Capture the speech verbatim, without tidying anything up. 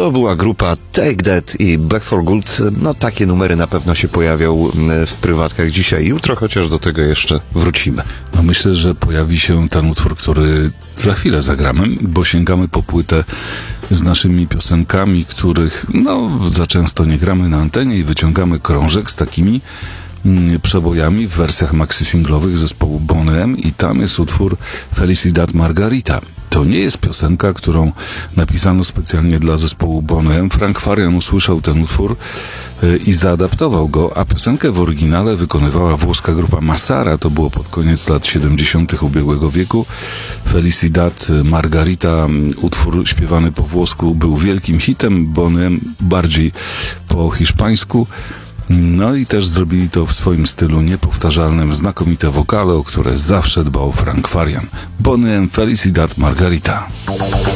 To była grupa Take That i Back for Good. No takie numery na pewno się pojawią w prywatkach dzisiaj i jutro, chociaż do tego jeszcze wrócimy. No myślę, że pojawi się ten utwór, który za chwilę zagramy, bo sięgamy po płytę z naszymi piosenkami, których no za często nie gramy na antenie i wyciągamy krążek z takimi przebojami w wersjach maxi-singlowych zespołu Boney M i tam jest utwór Felicidad Margarita. To nie jest piosenka, którą napisano specjalnie dla zespołu Boney M. Frank Farian usłyszał ten utwór i zaadaptował go, a piosenkę w oryginale wykonywała włoska grupa Massara. To było pod koniec lat siedemdziesiątych ubiegłego wieku. Felicidad Margarita, utwór śpiewany po włosku, był wielkim hitem, Boney M bardziej po hiszpańsku. No i też zrobili to w swoim stylu niepowtarzalnym, znakomite wokale, o które zawsze dbał Frank Farian. Boney M, Felicidad Margarita.